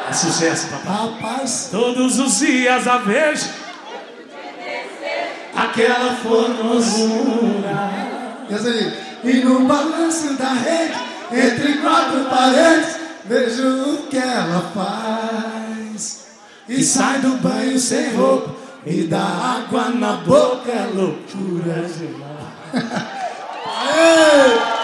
É sucesso, papai. Rapaz, Todos os dias a vejo aquela formosura. e assim, e no balanço da rede, entre quatro paredes, vejo o que ela faz. E sai do banho sem roupa, e dá água na boca, é loucura demais. Aê!